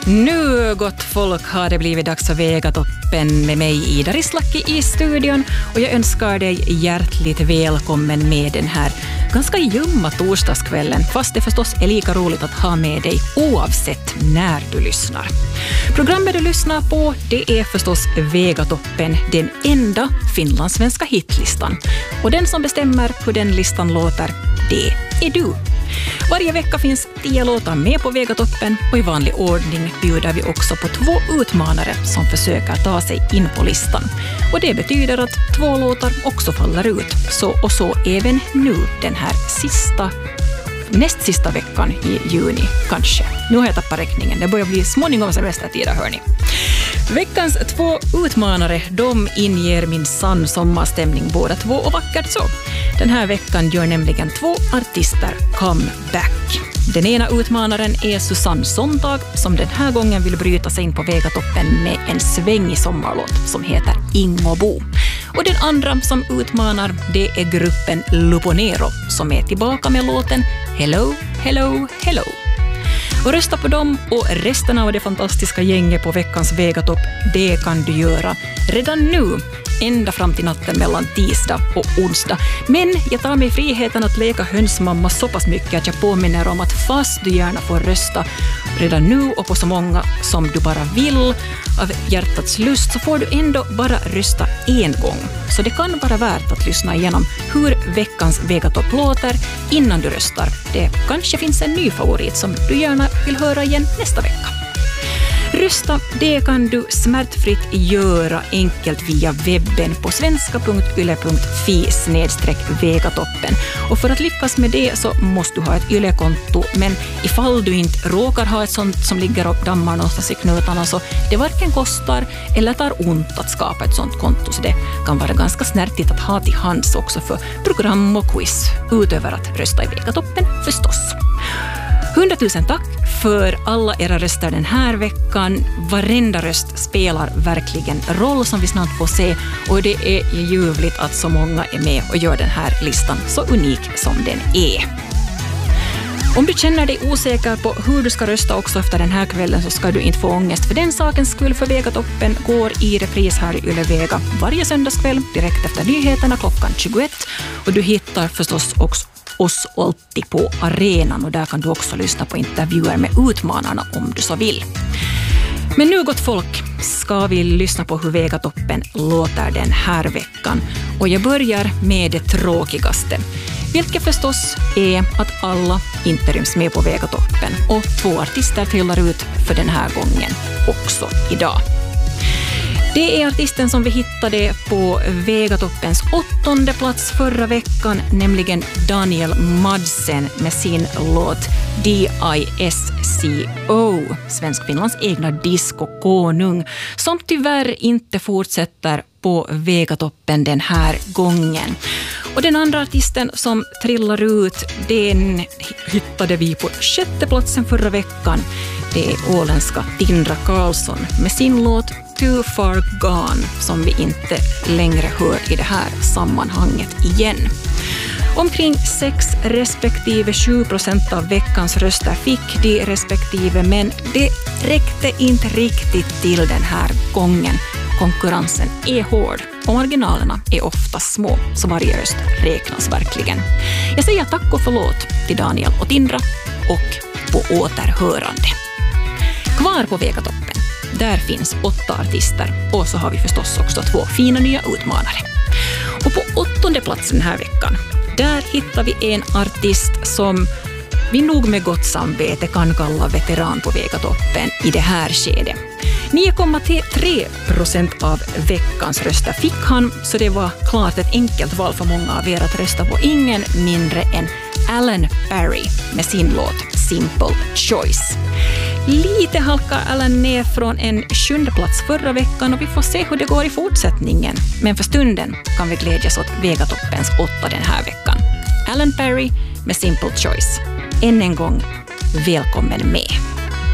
Nu, gott folk, har det blivit dags för Vegatoppen med mig, Ida Rislaki, i studion. Och jag önskar dig hjärtligt välkommen med den här ganska ljumma torsdagskvällen. Fast det förstås är lika roligt att ha med dig oavsett när du lyssnar. Programmet du lyssnar på, det är förstås Vegatoppen, den enda finlandssvenska hitlistan. Och den som bestämmer hur den listan låter, det är du. Varje vecka finns 10 låtar med på Vegatoppen och i vanlig ordning bjuder vi också på 2 utmanare som försöker ta sig in på listan. Och det betyder att 2 låtar också faller ut. Så även nu, den här näst sista veckan i juni kanske. Nu har jag tappat räkningen. Det börjar bli småningom semestertider, hörni. Veckans 2 utmanare, de inger min sann sommarstämning båda 2 och vackert så. Den här veckan gör nämligen 2 artister comeback. Den ena utmanaren är Susanne Sontag som den här gången vill bryta sig in på Vegatoppen med en svängig sommarlåt som heter Ingobo. Och den andra som utmanar, det är gruppen Luponero som är tillbaka med låten Hello, Hello, Hello. Och rösta på dem och resten av det fantastiska gänget på veckans Vegatopp, det kan du göra redan nu, ända fram till natten mellan tisdag och onsdag. Men jag tar mig friheten att leka hönsmamma så pass mycket att jag påminner om att fast du gärna får rösta redan nu och på så många som du bara vill av hjärtats lust, så får du ändå bara rösta en gång. Så det kan vara värt att lyssna igenom hur veckans Vegatopp låter innan du röstar. Det kanske finns en ny favorit som du gärna vill höra igen nästa vecka. Rösta, det kan du smärtfritt göra enkelt via webben på svenska.yle.fi/Vegatoppen. Och för att lyckas med det så måste du ha ett Yle-konto, men ifall du inte råkar ha ett sånt som ligger och dammar någonstans i knutarna, så det varken kostar eller tar ont att skapa ett sånt konto, så det kan vara ganska snärtigt att ha till hands också för program och quiz, utöver att rösta i Vegatoppen förstås. 100 000 tack för alla era röster den här veckan. Varenda röst spelar verkligen roll, som vi snart får se, och det är ljuvligt att så många är med och gör den här listan så unik som den är. Om du känner dig osäker på hur du ska rösta också efter den här kvällen, så ska du inte få ångest för den sakens skull, för Vegatoppen går i repris här i Yle Vega varje söndagskväll direkt efter nyheterna klockan 21, och du hittar förstås också oss alltid på arenan, och där kan du också lyssna på intervjuer med utmanarna om du så vill. Men nu, gott folk, ska vi lyssna på hur Vegatoppen låter den här veckan, och jag börjar med det tråkigaste, vilket förstås är att alla inte ryms med på Vegatoppen, och 2 artister trillar ut för den här gången också idag. Det är artisten som vi hittade på Vegatoppens 8:e plats förra veckan, nämligen Daniel Madsen med sin låt DISCO, Svenskfinlands egna disco-konung, som tyvärr inte fortsätter på Vegatoppen den här gången. Och den andra artisten som trillar ut, den hittade vi på 6:e platsen förra veckan. Det är åländska Tindra Karlsson med sin låt Too Far Gone, som vi inte längre hör i det här sammanhanget igen. Omkring 6 respektive 7% av veckans röster fick de respektive, men det räckte inte riktigt till den här gången. Konkurrensen är hård och marginalerna är ofta små, så varje röst räknas verkligen. Jag säger tack och förlåt till Daniel och Tindra, och på återhörande. Kvar på Vegatoppen, där finns 8 artister, och så har vi förstås också 2 fina nya utmanare. Och på 8:e platsen den här veckan, där hittar vi en artist som vi nog med gott samvete kan kalla veteran på Vegatoppen i det här skedet. 9,3% av veckans röster fick han, så det var klart ett enkelt val för många av er att rösta på ingen mindre än Alan Perry med sin låt Simple Choice. Lite halkar Alan ner från en 7:e plats förra veckan, och vi får se hur det går i fortsättningen. Men för stunden kan vi glädjas åt Vegatoppens 8 den här veckan. Alan Perry med Simple Choice. Än en gång, välkommen med!